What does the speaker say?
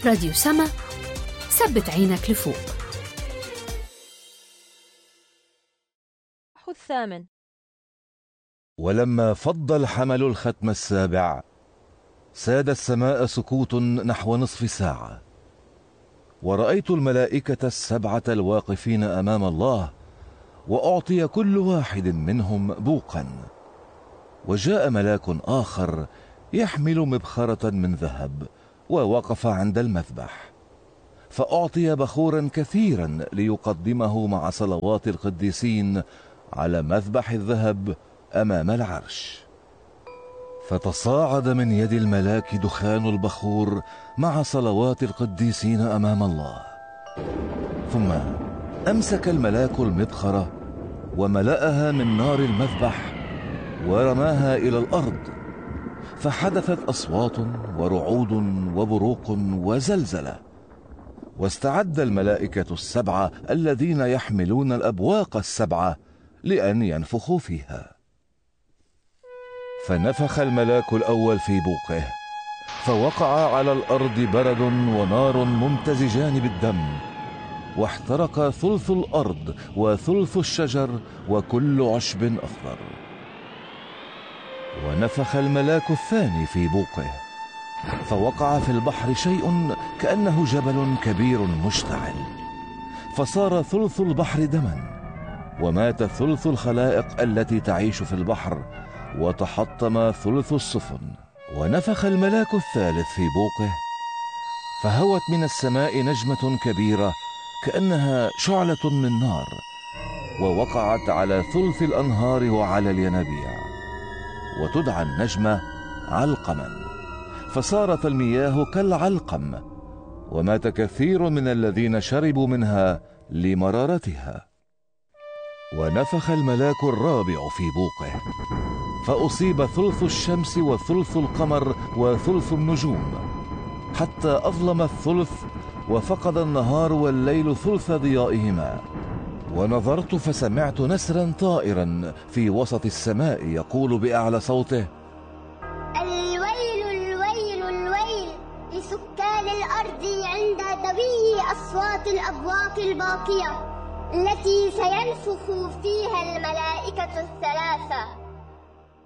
راديو سما، ثبت عينك لفوق. الثامن. ولما فض الحمل الختم السابع ساد السماء سكوت نحو نصف ساعة، ورأيت الملائكة السبعة الواقفين أمام الله، وأعطي كل واحد منهم بوقا. وجاء ملاك آخر يحمل مبخرة من ذهب، ووقف عند المذبح، فأعطي بخورا كثيرا ليقدمه مع صلوات القديسين على مذبح الذهب أمام العرش. فتصاعد من يد الملاك دخان البخور مع صلوات القديسين أمام الله. ثم أمسك الملاك المبخرة وملأها من نار المذبح ورماها إلى الأرض، فحدثت أصوات ورعود وبروق وزلزلة. واستعد الملائكة السبعة الذين يحملون الأبواق السبعة لأن ينفخوا فيها. فنفخ الملاك الأول في بوقه، فوقع على الأرض برد ونار ممتزجان بالدم، واحترق ثلث الأرض وثلث الشجر وكل عشب أخضر. ونفخ الملاك الثاني في بوقه، فوقع في البحر شيء كأنه جبل كبير مشتعل، فصار ثلث البحر دما، ومات ثلث الخلائق التي تعيش في البحر، وتحطم ثلث السفن. ونفخ الملاك الثالث في بوقه، فهوت من السماء نجمة كبيرة كأنها شعلة من نار، ووقعت على ثلث الأنهار وعلى الينابيع، وتدعى النجمة علقما، فصارت المياه كالعلقم، ومات كثير من الذين شربوا منها لمرارتها. ونفخ الملاك الرابع في بوقه، فأصيب ثلث الشمس وثلث القمر وثلث النجوم، حتى أظلم الثلث، وفقد النهار والليل ثلث ضيائهما. ونظرت فسمعت نسرا طائرا في وسط السماء يقول بأعلى صوته: الويل الويل الويل لسكان الأرض عند دوي أصوات الأبواق الباقية التي سينفخ فيها الملائكة الثلاثة.